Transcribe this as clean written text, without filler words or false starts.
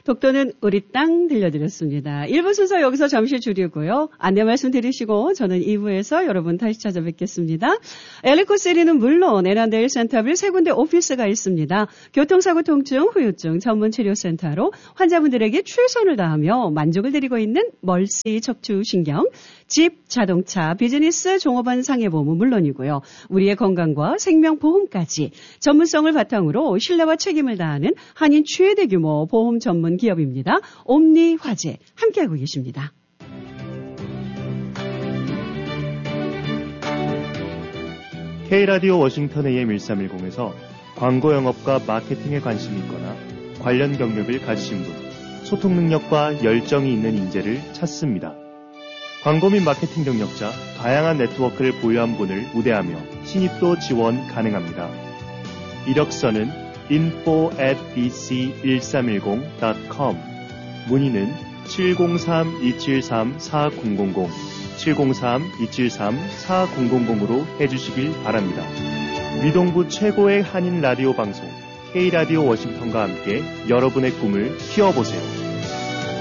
독도는 우리 땅 들려드렸습니다. 1부 순서 여기서 잠시 줄이고요. 안내 말씀 드리시고 저는 2부에서 여러분 다시 찾아뵙겠습니다. 엘리코시리는 물론 에란데일 센터빌 세 군데 오피스가 있습니다. 교통사고 통증, 후유증 전문치료센터로 환자분들에게 최선을 다하며 만족을 드리고 있는 멀시 척추신경, 집, 자동차, 비즈니스, 종업원 상해보험은 물론이고요. 우리의 건강과 생명보험까지 전문성을 바탕으로 신뢰와 책임을 다하는 한인 최대 규모 보험 전문 기업입니다. 옴니화재 함께하고 계십니다. K라디오 워싱턴 AM 1310에서 광고 영업과 마케팅에 관심이 있거나 관련 경력을 가지신 분, 소통 능력과 열정이 있는 인재를 찾습니다. 광고 및 마케팅 경력자, 다양한 네트워크를 보유한 분을 우대하며 신입도 지원 가능합니다. 이력서는 info@bc1310.com, 문의는 703-273-4000, 703-273-4000으로 해주시길 바랍니다. 미동부 최고의 한인 라디오 방송 K라디오 워싱턴과 함께 여러분의 꿈을 키워보세요.